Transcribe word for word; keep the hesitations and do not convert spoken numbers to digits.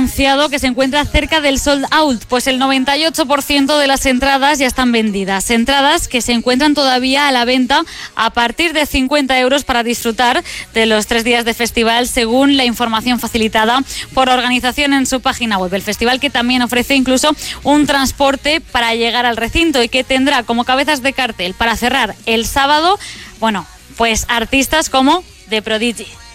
anunciado que se encuentra cerca del sold out, pues el noventa y ocho por ciento de las entradas ya están vendidas. Entradas que se encuentran todavía a la venta a partir de cincuenta euros para disfrutar de los tres días de festival, según la información facilitada por la organización en su página web. El festival que también ofrece incluso un transporte para llegar al recinto y que tendrá como cabezas de cartel para cerrar el sábado, bueno, pues artistas como The Prodigy.